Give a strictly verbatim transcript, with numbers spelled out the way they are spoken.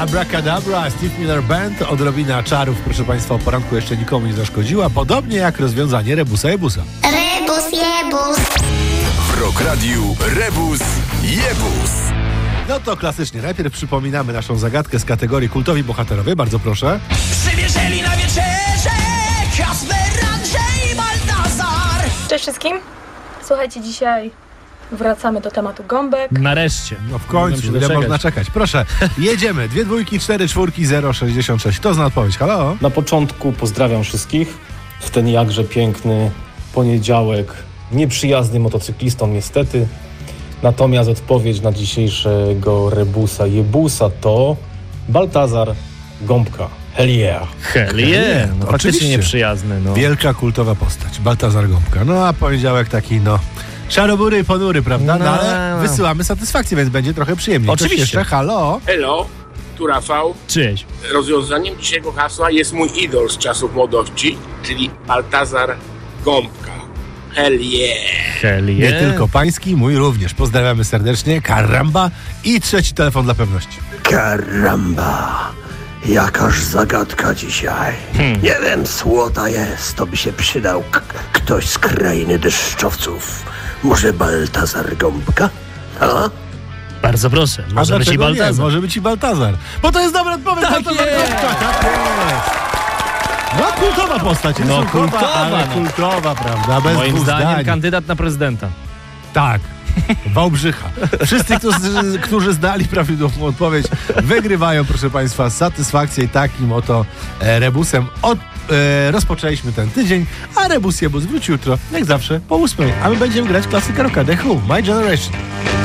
Abracadabra, Steve Miller Band, odrobina czarów, proszę Państwa, o poranku jeszcze nikomu nie zaszkodziła, podobnie jak rozwiązanie rebusa jebusa. Rebus jebus. W Rock Radiu Rebus Jebus. No to klasycznie, najpierw przypominamy naszą zagadkę z kategorii kultowi bohaterowie, bardzo proszę. Przywieżeli na wieczerze Kasper, Andrzej i Baltazar. Cześć wszystkim. Słuchajcie, dzisiaj wracamy do tematu gąbek. Nareszcie. No w końcu, ile doczekać. można czekać. Proszę, jedziemy. Dwie dwójki, cztery czwórki, zero sześćdziesiąt sześć. Kto zna odpowiedź? Halo? Na początku pozdrawiam wszystkich w ten jakże piękny poniedziałek. Nieprzyjazny motocyklistom niestety. Natomiast odpowiedź na dzisiejszego rebusa jebusa to Baltazar Gąbka. Hell yeah. Hell yeah. No, faktycznie Oczywiście. nieprzyjazny. No. Wielka kultowa postać, Baltazar Gąbka. No a poniedziałek taki, no, szarobury i ponury, prawda? No, No, ale no. wysyłamy satysfakcję, więc będzie trochę przyjemniej. Ktoś Oczywiście. jeszcze? Halo? Hello, tu Rafał. Cześć. Rozwiązaniem dzisiejszego hasła jest mój idol z czasów młodości, czyli Baltazar Gąbka. Hell yeah! Hell Nie yeah. tylko pański, mój również. Pozdrawiamy serdecznie. Karamba. I trzeci telefon dla pewności. Karamba, jakaż zagadka dzisiaj. Hmm. Nie wiem, słota jest, to by się przydał k- ktoś z krainy deszczowców. Może Baltazar Gąbka? A? Bardzo proszę. A Może być i dlaczego nie? Baltazar. Może być i Baltazar. Bo to jest dobra odpowiedź. Tak Baltazar jest. Gąbka, tak jest. No kultowa postać. No, Jest kultowa, ale no. kultowa, prawda? Bez Moim dwóch zdaniem zdań. kandydat na prezydenta. Tak. Wałbrzycha. Wszyscy, którzy, którzy znali prawidłową odpowiedź, wygrywają, proszę Państwa, satysfakcję takim oto e, rebusem. Od, e, rozpoczęliśmy ten tydzień, a rebus jebus wróci jutro, jak zawsze, po ósmej. A my będziemy grać klasykę rocka The Who, My Generation.